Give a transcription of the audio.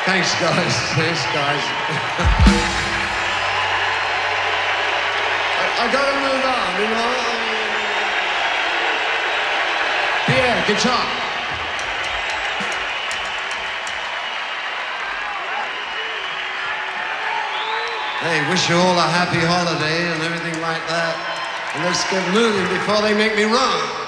Thanks, guys. Thanks, guys. I gotta move on, you know? Pierre, guitar. Hey, wish you all a happy holiday and everything like that. And let's get moving before they make me run.